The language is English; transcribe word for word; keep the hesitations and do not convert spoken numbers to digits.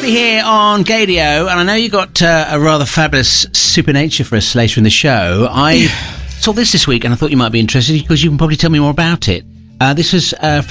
Debbie here on Gadio, and I know you got uh, a rather fabulous Supernature for us later in the show. I saw this this week, and I thought you might be interested because you can probably tell me more about it. Uh, this was uh, from